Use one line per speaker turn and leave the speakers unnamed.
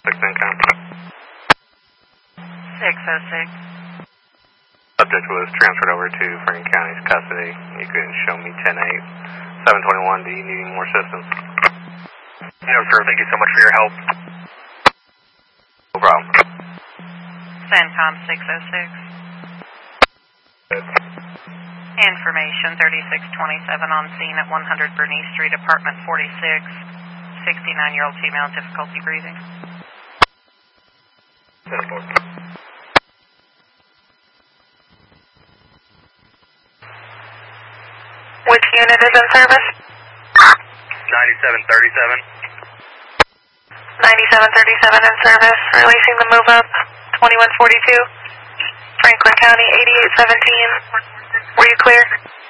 income.
606.
Subject was transferred over to Franklin County's custody. You can show me 10-8. 721, do you need any more assistance?
No, sir. Thank you so much for your help.
No problem.
CENTCOM 606. Information 3627 on scene at 100 Bernice Street, apartment 46. 69-year-old female, difficulty breathing.
Which unit is in service?
9737.
9737 in service, releasing the move up, 2142, Franklin County 8817. Were you clear?